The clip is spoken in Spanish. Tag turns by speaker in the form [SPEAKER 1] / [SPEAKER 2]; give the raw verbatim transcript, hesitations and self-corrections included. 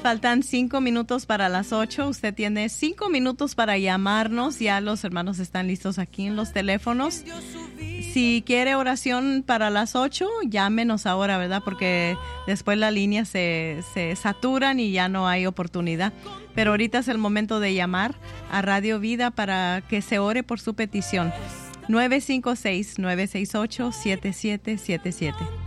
[SPEAKER 1] Faltan cinco minutos para las ocho. Usted tiene cinco minutos para llamarnos. Ya los hermanos están listos aquí en los teléfonos. Si quiere oración para las ocho, llámenos ahora, ¿verdad? Porque después las líneas se, se saturan y ya no hay oportunidad. Pero ahorita es el momento de llamar a Radio Vida para que se ore por su petición. nueve cinco seis, nueve seis ocho, siete siete siete siete.